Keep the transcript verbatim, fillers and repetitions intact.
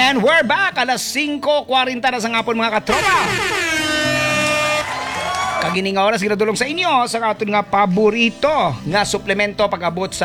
And we're back. Alas singko kwarenta na sa ngapon mga katropa. Kagining oras ginadulong sa inyo sa aton nga paborito nga suplemento pag-abot sa